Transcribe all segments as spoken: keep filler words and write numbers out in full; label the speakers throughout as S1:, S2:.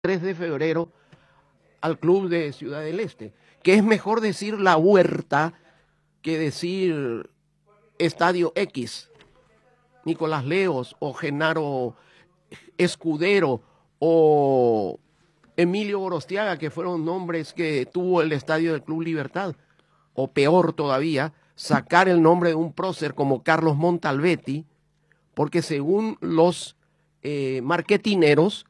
S1: tres de febrero al club de Ciudad del Este, que es mejor decir La Huerta que decir Estadio X, Nicolás Leos o Genaro Escudero o Emilio Gorostiaga, que fueron nombres que tuvo el estadio del Club Libertad, o peor todavía, sacar el nombre de un prócer como Carlos Montalbetti, porque según los eh, marketineros,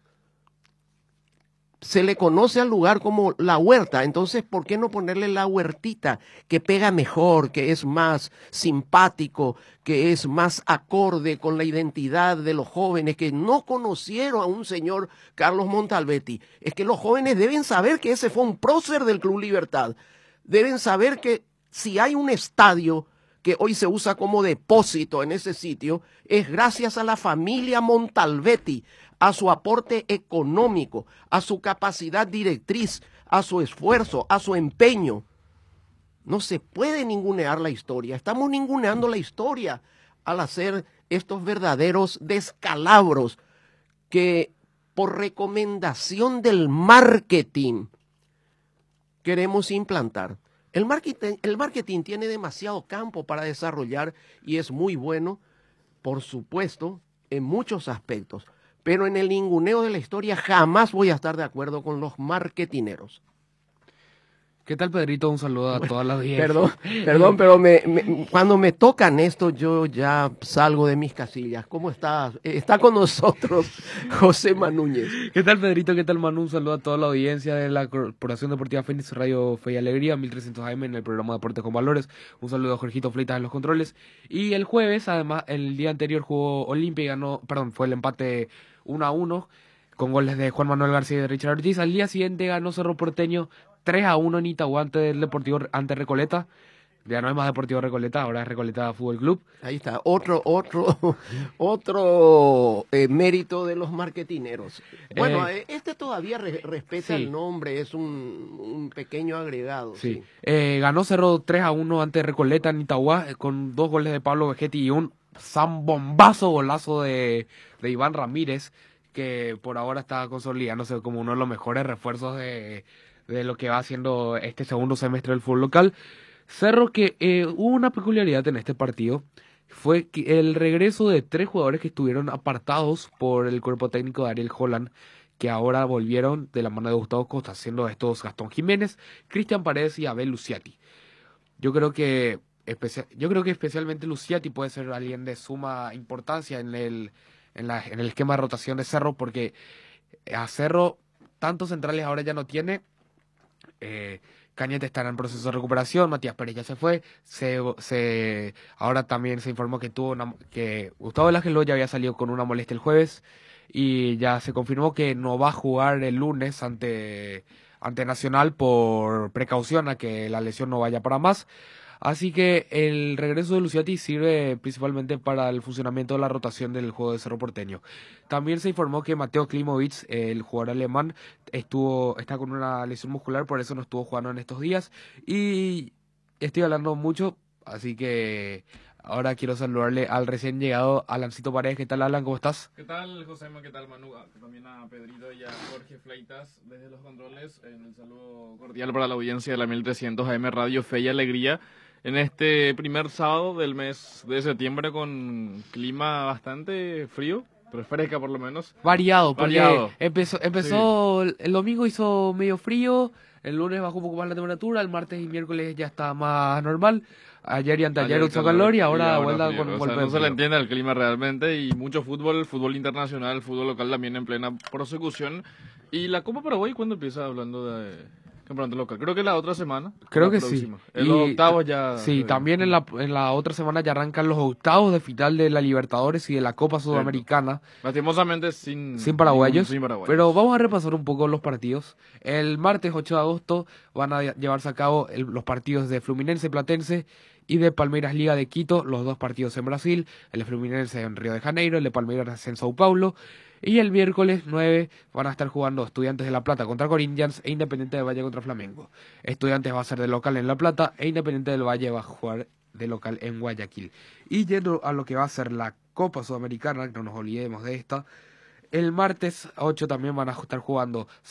S1: se le conoce al lugar como La Huerta. Entonces, ¿por qué no ponerle La Huertita, que pega mejor, que es más simpático, que es más acorde con la identidad de los jóvenes que no conocieron a un señor Carlos Montalbetti? Es que los jóvenes deben saber que ese fue un prócer del Club Libertad. Deben saber que si hay un estadio que hoy se usa como depósito en ese sitio, es gracias a la familia Montalbetti, a su aporte económico, a su capacidad directriz, a su esfuerzo, a su empeño. No se puede ningunear la historia. Estamos ninguneando la historia al hacer estos verdaderos descalabros que por recomendación del marketing queremos implantar. El marketing, el marketing tiene demasiado campo para desarrollar y es muy bueno, por supuesto, en muchos aspectos. Pero en el ninguneo de la historia jamás voy a estar de acuerdo con los marketineros.
S2: ¿Qué tal, Pedrito? Un saludo a
S1: Bueno,
S2: todas las audiencias.
S1: Perdón, perdón, pero me, me, cuando me tocan esto, yo ya salgo de mis casillas. ¿Cómo estás? Está con nosotros José Manúñez.
S2: ¿Qué tal, Pedrito? ¿Qué tal, Manu? Un saludo a toda la audiencia de la Corporación Deportiva Fénix Radio Fe y Alegría, mil trescientos A M en el programa Deportes con Valores. Un saludo a Jorgito Fleitas en los controles. Y el jueves, además, el día anterior jugó Olimpia y ganó, perdón, fue el empate uno a uno con goles de Juan Manuel García y de Richard Ortiz. Al día siguiente ganó Cerro Porteño tres a uno en Itagua ante el Deportivo, ante Recoleta. Ya no es más Deportivo Recoleta, ahora es Recoleta Fútbol Club.
S1: Ahí está, otro, otro, otro eh, mérito de los marketineros. Bueno, eh, este todavía re respeta sí. el nombre, es un, un pequeño agregado.
S2: Sí.
S1: sí.
S2: Eh, ganó Cerro tres a uno ante Recoleta en Itagua, eh, con dos goles de Pablo Vegetti y un zambombazo golazo de, de Iván Ramírez, que por ahora está consolidándose como uno de los mejores refuerzos de, de lo que va haciendo este segundo semestre del fútbol local. Cerro que eh, hubo una peculiaridad en este partido, fue que el regreso de tres jugadores que estuvieron apartados por el cuerpo técnico de Ariel Holland, que ahora volvieron de la mano de Gustavo Costa, siendo estos Gastón Jiménez, Cristian Paredes y Abel Luciati. Yo creo que especia- yo creo que especialmente Luciati puede ser alguien de suma importancia en el, en la, en el esquema de rotación de Cerro, porque a Cerro tantos centrales ahora ya no tiene. eh, Cañete estará en proceso de recuperación, Matías Pérez ya se fue, se, se ahora también se informó que tuvo una, que Gustavo Ángelo ya había salido con una molestia el jueves y ya se confirmó que no va a jugar el lunes ante, ante Nacional por precaución a que la lesión no vaya para más. Así que el regreso de Luciati sirve principalmente para el funcionamiento de la rotación del juego de Cerro Porteño. También se informó que Mateo Klimovic, el jugador alemán, estuvo está con una lesión muscular, por eso no estuvo jugando en estos días. Y estoy hablando mucho, así que ahora quiero saludarle al recién llegado Alancito Paredes. ¿Qué tal, Alan? ¿Cómo estás?
S3: ¿Qué tal, Josema? ¿Qué tal, Manu? Ah, también a Pedrito y a Jorge Fleitas desde los controles. En el saludo cordial para la audiencia de la mil trescientos A M Radio Fe y Alegría. En este primer sábado del mes de septiembre con clima bastante frío, pero fresca por lo menos.
S2: Variado, porque
S3: Variado.
S2: empezó, empezó sí. El domingo hizo medio frío, el lunes bajó un poco más la temperatura, el martes y miércoles ya está más normal. Ayer y anteayer hizo calor y ahora vuelta con un golpe.
S3: O sea, no se le entiende el clima realmente y mucho fútbol, fútbol internacional, fútbol local también en plena prosecución. ¿Y la Copa Paraguay cuándo empieza hablando de campeonato local? Creo que la otra semana.
S2: Creo que
S3: próxima.
S2: sí.
S3: En
S2: y,
S3: los octavos ya.
S2: Sí, también en la, en la otra semana ya arrancan los octavos de final de la Libertadores y de la Copa Sudamericana.
S3: Lastimosamente sin,
S2: sin paraguayos,
S3: sin paraguayos.
S2: Pero vamos a repasar un poco los partidos. El martes ocho de agosto van a llevarse a cabo el, los partidos de Fluminense Platense y de Palmeiras Liga de Quito, los dos partidos en Brasil, el de Fluminense en Río de Janeiro, el de Palmeiras en Sao Paulo. Y el miércoles nueve van a estar jugando Estudiantes de La Plata contra Corinthians e Independiente del Valle contra Flamengo. Estudiantes va a ser de local en La Plata e Independiente del Valle va a jugar de local en Guayaquil. Y yendo a lo que va a ser la Copa Sudamericana, no nos olvidemos de esta, El martes ocho también van a estar jugando